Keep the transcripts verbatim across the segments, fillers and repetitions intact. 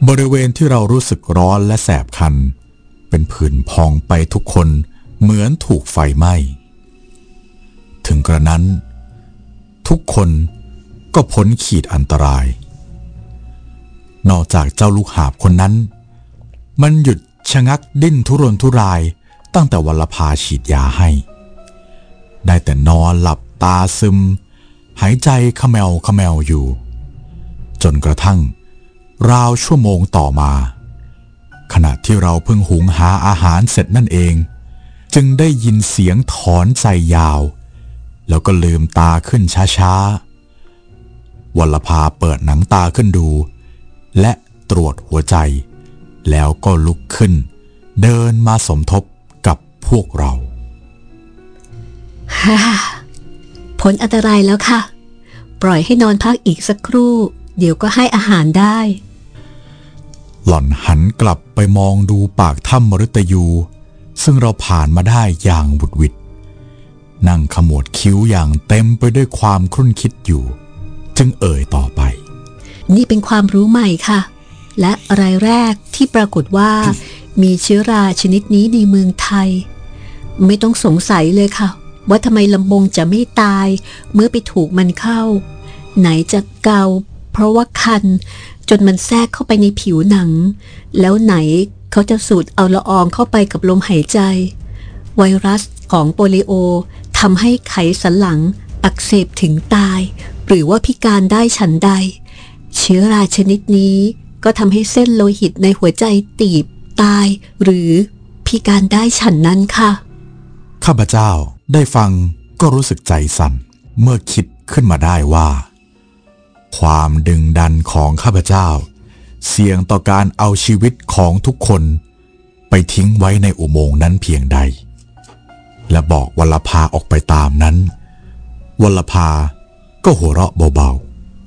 บริเวณที่เรารู้สึกร้อนและแสบคันเป็นผื่นพองไปทุกคนเหมือนถูกไฟไหม้ถึงกระนั้นทุกคนก็พ้นขีดอันตรายนอกจากเจ้าลูกหาบคนนั้นมันหยุดชะงักดิ้นทุรนทุรายตั้งแต่วัลภาฉีดยาให้ได้แต่นอนหลับตาซึมหายใจขะแมวขะแมวอยู่จนกระทั่งราวชั่วโมงต่อมาขณะที่เราเพิ่งหุงหาอาหารเสร็จนั่นเองจึงได้ยินเสียงถอนใจยาวแล้วก็ลืมตาขึ้นช้าๆวัลภาเปิดหนังตาขึ้นดูและตรวจหัวใจแล้วก็ลุกขึ้นเดินมาสมทบกับพวกเราฮ่าพ้นอันตรายแล้วค่ะปล่อยให้นอนพักอีกสักครู่เดี๋ยวก็ให้อาหารได้หล่อนหันกลับไปมองดูปากถ้ำมฤตยูซึ่งเราผ่านมาได้อย่างบุดวิดนั่งขมวดคิ้วอย่างเต็มไปด้วยความครุ่นคิดอยู่จึงเอ่ยต่อไปนี่เป็นความรู้ใหม่ค่ะและรายแรกที่ปรากฏว่ามีเชื้อราชนิดนี้ในเมืองไทยไม่ต้องสงสัยเลยค่ะว่าทำไมลำบงจะไม่ตายเมื่อไปถูกมันเข้าไหนจะเกาเพราะว่าคันจนมันแทรกเข้าไปในผิวหนังแล้วไหนเขาจะสูดเอาละอองเข้าไปกับลมหายใจไวรัสของโปลิโอทำให้ไขสันหลังอักเสบถึงตายหรือว่าพิการได้ฉันใดเชื้อราชนิดนี้ก็ทำให้เส้นโลหิตในหัวใจตีบตายหรือพิการได้ฉันนั้นค่ะข้าพเจ้าได้ฟังก็รู้สึกใจสั่นเมื่อคิดขึ้นมาได้ว่าความดึงดันของข้าพเจ้าเสี่ยงต่อการเอาชีวิตของทุกคนไปทิ้งไว้ในอุโมงค์นั้นเพียงใดและบอกวัลภาออกไปตามนั้นวัลภาก็หัวเราะเบา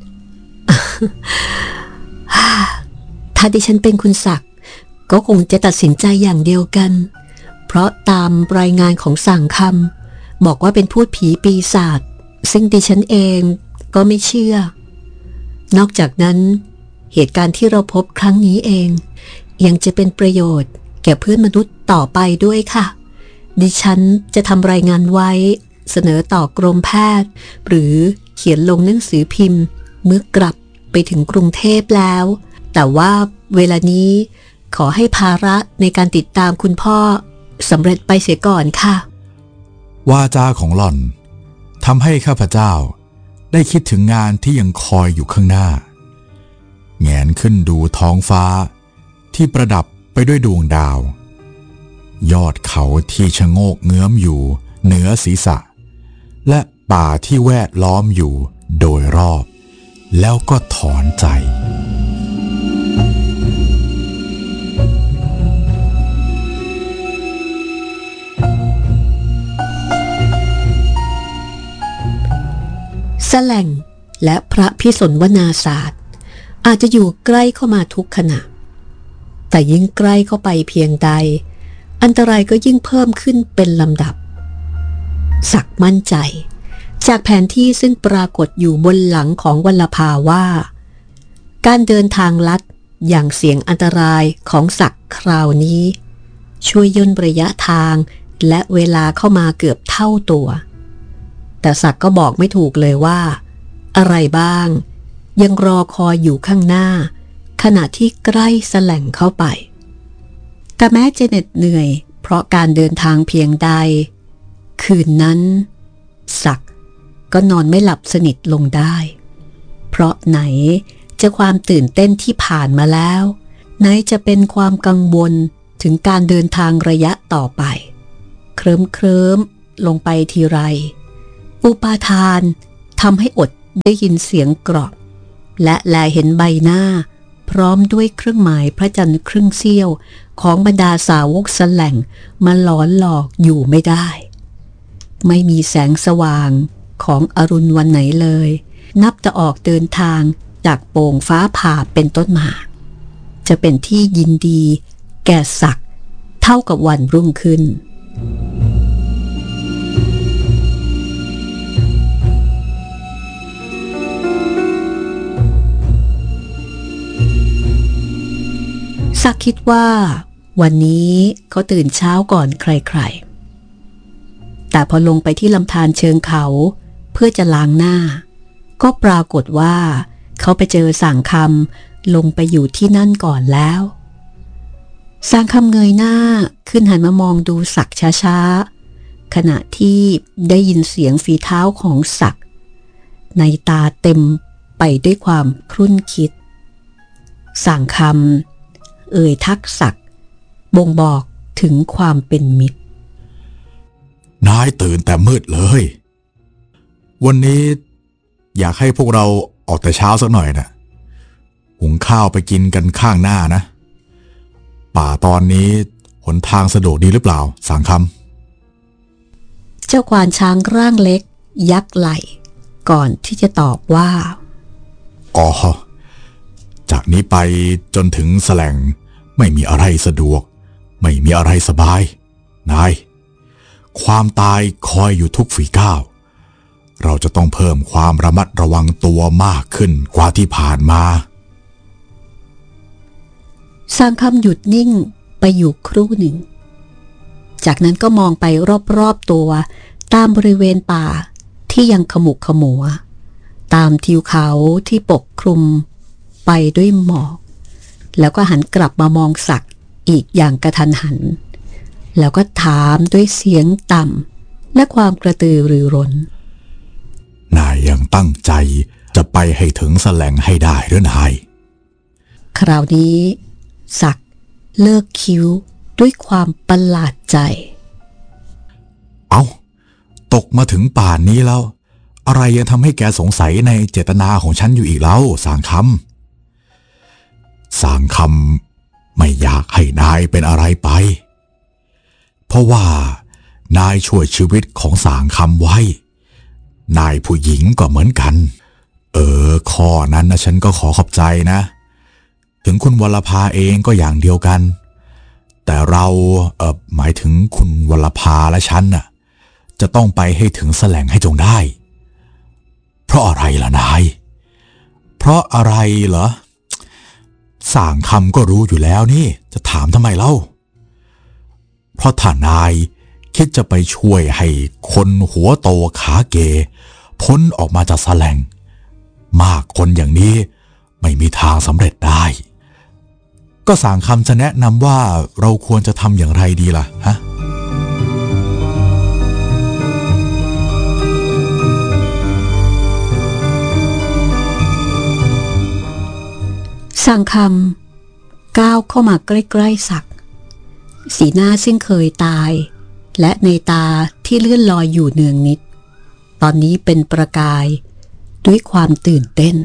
ๆ ถ้าดิฉันเป็นคุณศักดิ์ก็คงจะตัดสินใจอย่างเดียวกันเพราะตามรายงานของสั่งคำบอกว่าเป็นพูดผีปีศาจซึ่งดิฉันเองก็ไม่เชื่อนอกจากนั้นเหตุการณ์ที่เราพบครั้งนี้เองยังจะเป็นประโยชน์แก่เพื่อนมนุษย์ต่อไปด้วยค่ะดิฉันจะทำรายงานไว้เสนอต่อกรมแพทย์หรือเขียนลงหนังสือพิมพ์เมื่อกลับไปถึงกรุงเทพแล้วแต่ว่าเวลานี้ขอให้ภาระในการติดตามคุณพ่อสำเร็จไปเสียก่อนค่ะวาจาของหล่อนทำให้ข้าพเจ้าได้คิดถึงงานที่ยังคอยอยู่ข้างหน้าแงนขึ้นดูท้องฟ้าที่ประดับไปด้วยดวงดาวยอดเขาที่ชะโงกเงื้อมอยู่เหนือศีรษะและป่าที่แวดล้อมอยู่โดยรอบแล้วก็ถอนใจแสล่งและพระพิสนวนาศาสตร์อาจจะอยู่ใกล้เข้ามาทุกขณะแต่ยิ่งใกล้เข้าไปเพียงใดอันตรายก็ยิ่งเพิ่มขึ้นเป็นลำดับศักดิ์มั่นใจจากแผนที่ซึ่งปรากฏอยู่บนหลังของวัลภาว่าการเดินทางลัดอย่างเสี่ยงอันตรายของศักดิ์คราวนี้ช่วยย่นระยะทางและเวลาเข้ามาเกือบเท่าตัวแต่ศักดิ์ก็บอกไม่ถูกเลยว่าอะไรบ้างยังรอคอยอยู่ข้างหน้าขณะที่ใกล้แสล่งเข้าไปแต่แม้จะเหน็ดเหนื่อยเพราะการเดินทางเพียงใดคืนนั้นศักดิ์ก็นอนไม่หลับสนิทลงได้เพราะไหนจะความตื่นเต้นที่ผ่านมาแล้วไหนจะเป็นความกังวลถึงการเดินทางระยะต่อไปเคลิ้มเคลิ้มลงไปทีไรอุปาทานทำให้อดได้ยินเสียงกรอบและแลเห็นใบหน้าพร้อมด้วยเครื่องหมายพระจันทร์ครึ่งเสี้ยวของบรรดาสาวกแสล่งมาหลอนหลอกอยู่ไม่ได้ไม่มีแสงสว่างของอรุณวันไหนเลยนับแต่ออกเดินทางจากโป่งฟ้าผ่าเป็นต้นมาจะเป็นที่ยินดีแก่ศักดิ์เท่ากับวันรุ่งขึ้นศักดิ์คิดว่าวันนี้เขาตื่นเช้าก่อนใครๆแต่พอลงไปที่ลำธารเชิงเขาเพื่อจะล้างหน้าก็ปรากฏว่าเขาไปเจอสั่งคำลงไปอยู่ที่นั่นก่อนแล้วสั่งคำเงยหน้าขึ้นหันมามองดูศักดิ์ช้าๆขณะที่ได้ยินเสียงฝีเท้าของศักดิ์ในตาเต็มไปด้วยความครุ่นคิดสั่งคำเอ่ยทักศักดิ์บ่งบอกถึงความเป็นมิตรนายตื่นแต่มืดเลยวันนี้อยากให้พวกเราออกแต่เช้าสักหน่อยนะหุงข้าวไปกินกันข้างหน้านะป่าตอนนี้หนทางสะดวกดีหรือเปล่าสั่งคำเจ้าควานช้างร่างเล็กยักไหล่ก่อนที่จะตอบว่าอ๋อจากนี้ไปจนถึงแสลงไม่มีอะไรสะดวกไม่มีอะไรสบายนายความตายคอยอยู่ทุกฝีก้าวเราจะต้องเพิ่มความระมัดระวังตัวมากขึ้นกว่าที่ผ่านมาสร้างคำหยุดนิ่งไปอยู่ครู่หนึ่งจากนั้นก็มองไปรอบๆตัวตามบริเวณป่าที่ยังขมุกขมัวตามทิวเขาที่ปกคลุมไปด้วยหมอกแล้วก็หันกลับมามองศักดิ์อีกอย่างกระทันหันแล้วก็ถามด้วยเสียงต่ำและความกระตือรือร้นนายยังตั้งใจจะไปให้ถึงแสลงให้ได้หรือนายคราวนี้ศักดิ์เลิกคิ้วด้วยความประหลาดใจเอาตกมาถึงป่านนี้แล้วอะไรยังทำให้แกสงสัยในเจตนาของฉันอยู่อีกแล้วสางคำสางคำไม่อยากให้นายเป็นอะไรไปเพราะว่านายช่วยชีวิตของสางคำไว้นายผู้หญิงก็เหมือนกันเออข้อนั้นนะฉันก็ขอขอบใจนะถึงคุณวรภาเองก็อย่างเดียวกันแต่เราเออหมายถึงคุณวรภาและฉันน่ะจะต้องไปให้ถึงแสลงให้จงได้เพราะอะไรล่ะนายเพราะอะไรเหรอสางคำก็รู้อยู่แล้วนี่จะถามทำไมเล่าเพราะถ้านายคิดจะไปช่วยให้คนหัวโตขาเกพ้นออกมาจากแสลงมากคนอย่างนี้ไม่มีทางสำเร็จได้ก็สางคำจะแนะนำว่าเราควรจะทำอย่างไรดีล่ะฮะสางคำก้าวเข้ามาใกล้ๆศักดิ์สีหน้าซึ่งเคยตายและในตาที่เลื่อนลอยอยู่เนืองนิดตอนนี้เป็นประกายด้วยความตื่นเต้น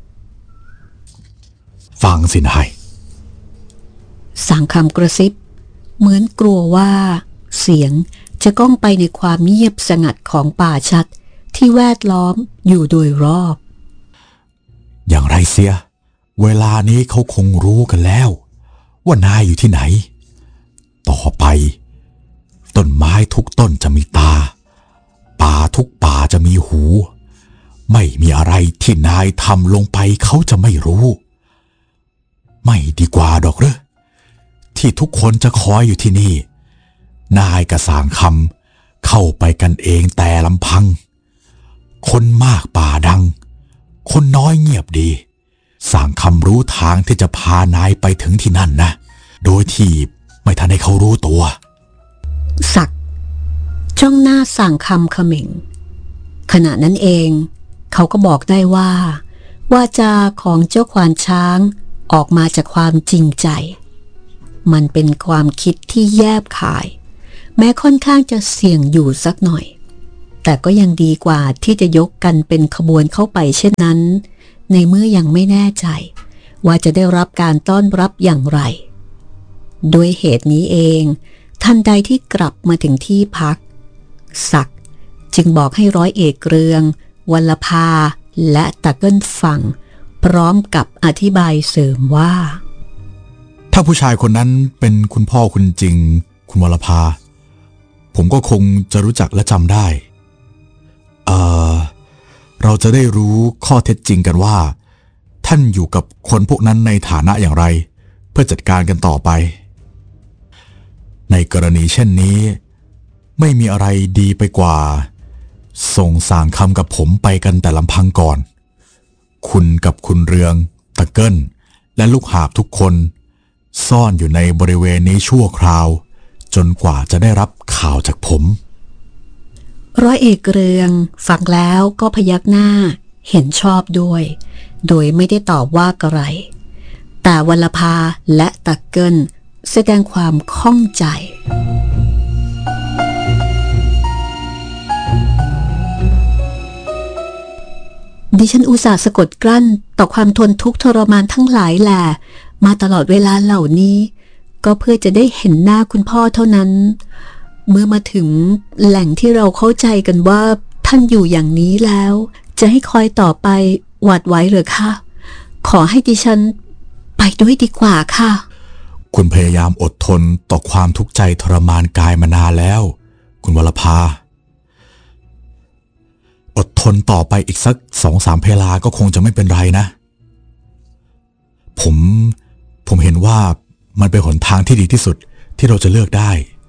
ฟังสินายสั่งคำกระซิบเหมือนกลัวว่าเสียงจะก้องไปในความเงียบสงัดของป่าชัดที่แวดล้อมอยู่โดยรอบอย่างไรเสียเวลานี้เขาคงรู้กันแล้วว่านายอยู่ที่ไหนต่อไปต้นไม้ทุกต้นจะมีตาป่าทุกป่าจะมีหูไม่มีอะไรที่นายทำลงไปเขาจะไม่รู้ไม่ดีกว่าดอกเหรอที่ทุกคนจะคอยอยู่ที่นี่นายกับสางคำเข้าไปกันเองแต่ลำพังคนมากป่าดังคนน้อยเงียบดีสางคำรู้ทางที่จะพานายไปถึงที่นั่นนะโดยที่ไม่ทันให้เขารู้ตัวศักดิ์จ้องหน้าสั่งคำเขม่งขณะนั้นเองเขาก็บอกได้ว่าวาจาของเจ้าควานช้างออกมาจากความจริงใจมันเป็นความคิดที่แยบคายแม้ค่อนข้างจะเสี่ยงอยู่สักหน่อยแต่ก็ยังดีกว่าที่จะยกกันเป็นขบวนเข้าไปเช่นนั้นในเมื่อยังไม่แน่ใจว่าจะได้รับการต้อนรับอย่างไรด้วยเหตุนี้เองทันใดที่กลับมาถึงที่พักศักดิ์จึงบอกให้ร้อยเอกเรืองวัลภาและตะเกิ้ลฟังพร้อมกับอธิบายเสริมว่าถ้าผู้ชายคนนั้นเป็นคุณพ่อคุณจริงคุณวัลภาผมก็คงจะรู้จักและจำได้เอ่อเราจะได้รู้ข้อเท็จจริงกันว่าท่านอยู่กับคนพวกนั้นในฐานะอย่างไรเพื่อจัดการกันต่อไปในกรณีเช่นนี้ไม่มีอะไรดีไปกว่าส่งสางคำกับผมไปกันแต่ลำพังก่อนคุณกับคุณเรืองตะเกิ้ลและลูกหาบทุกคนซ่อนอยู่ในบริเวณนี้ชั่วคราวจนกว่าจะได้รับข่าวจากผมร้อยเอกเรืองฟังแล้วก็พยักหน้าเห็นชอบด้วยโดยไม่ได้ตอบว่าอะไรแต่วรภาและตะเกิ้ลแสดงความข้องใจดิฉันอุตส่าห์สะกดกลั้นต่อความทนทุกข์ทรมานทั้งหลายแหละมาตลอดเวลาเหล่านี้ก็เพื่อจะได้เห็นหน้าคุณพ่อเท่านั้นเมื่อมาถึงแหล่งที่เราเข้าใจกันว่าท่านอยู่อย่างนี้แล้วจะให้คอยต่อไปหวาดไหวหรือคะขอให้ดิฉันไปด้วยดีกว่าค่ะคุณพยายามอดทนต่อความทุกข์ใจทรมานกายมานานแล้วคุณวรภาอดทนต่อไปอีกสักสองสามเพลาก็คงจะไม่เป็นไรนะผมผมเห็นว่ามันเป็นหนทางที่ดีที่สุดที่เราจะเลือกได้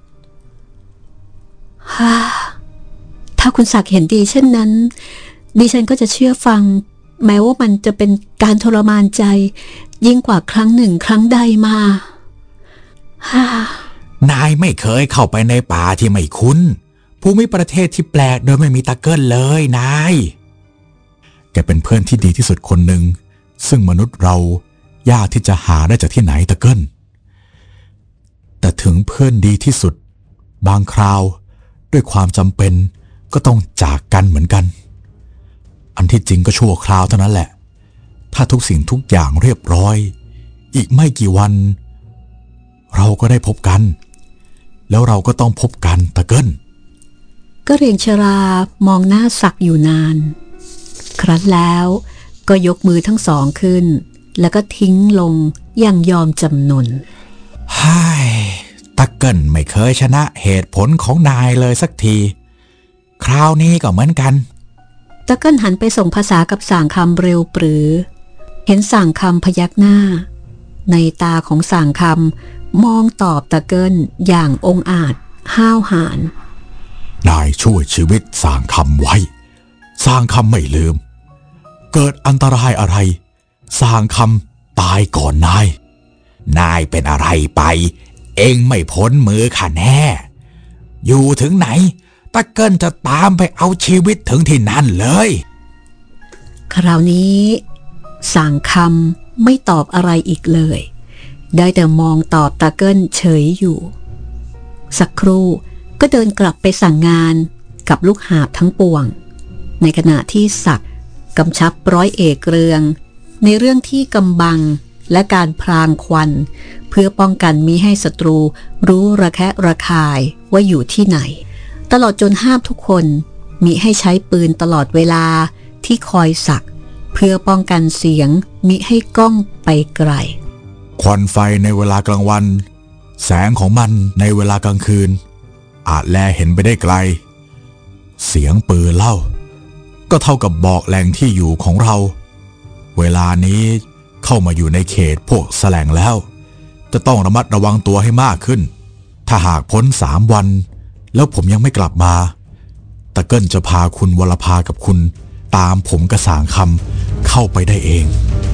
ฮ่าถ้าคุณศักดิ์เห็นดีเช่นนั้นดิฉันก็จะเชื่อฟังแม้ว่ามันจะเป็นการทรมานใจยิ่งกว่าครั้งหนึ่งครั้งใดมาฮ่านายไม่เคยเข้าไปในป่าที่ไม่คุ้นภูมิประเทศที่แปลกโดยไม่มีตะเกิ้ลเลยนายแกเป็นเพื่อนที่ดีที่สุดคนหนึ่งซึ่งมนุษย์เรายากที่จะหาได้จากที่ไหนตะเกิ้ลแต่ถึงเพื่อนดีที่สุดบางคราวด้วยความจำเป็นก็ต้องจากกันเหมือนกันอันที่จริงก็ชั่วคราวเท่านั้นแหละถ้าทุกสิ่งทุกอย่างเรียบร้อยอีกไม่กี่วันเราก็ได้พบกันแล้วเราก็ต้องพบกันตะเกิ้ลก็เรียงชรามองหน้าศักดิ์อยู่นานครั้นแล้วก็ยกมือทั้งสองขึ้นแล้วก็ทิ้งลงอย่างยอมจำนนฮ่ายตะเกิ้ลไม่เคยชนะเหตุผลของนายเลยสักทีคราวนี้ก็เหมือนกันตะเกิ้ลหันไปส่งภาษากับส่างคำเร็วปรือเห็นส่างคำพยักหน้าในตาของส่างคำมองตอบตะเกิ้ลอย่างองอาจห้าวหาญนายช่วยชีวิตส่างคำไว้ส่างคำไม่ลืมเกิดอันตรายอะไรส่างคำตายก่อนนายนายเป็นอะไรไปเองไม่พ้นมือข้าแน่อยู่ถึงไหนตะเกิ้ลจะตามไปเอาชีวิตถึงที่นั่นเลยคราวนี้ส่างคำไม่ตอบอะไรอีกเลยได้แต่มองตอบตะเกิ้ลเฉยอยู่สักครู่ก็เดินกลับไปสั่งงานกับลูกหาบทั้งปวงในขณะที่ศักดิ์กำชับร้อยเอกเรืองในเรื่องที่กำบังและการพรางควันเพื่อป้องกันมิให้ศัตรูรู้ระแคะระคายว่าอยู่ที่ไหนตลอดจนห้ามทุกคนมิให้ใช้ปืนตลอดเวลาที่คอยสักเพื่อป้องกันเสียงมิให้ก้องไปไกลควันไฟในเวลากลางวันแสงของมันในเวลากลางคืนอาจแลเห็นไปได้ไกลเสียงปืนเล่าก็เท่ากับบอกแหล่งที่อยู่ของเราเวลานี้เข้ามาอยู่ในเขตพวกแสลงแล้วจะต้องระมัดระวังตัวให้มากขึ้นถ้าหากพ้นสามวันแล้วผมยังไม่กลับมาตะเกิ้ลจะพาคุณวรภากับคุณตามผมกระสางคำเข้าไปได้เอง